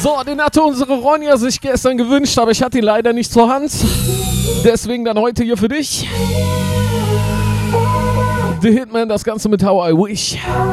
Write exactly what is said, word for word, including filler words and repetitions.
So, den hatte unsere Ronja sich gestern gewünscht, aber ich hatte ihn leider nicht zur Hand. Deswegen dann heute hier für dich. The Hitman, das Ganze mit How I Wish.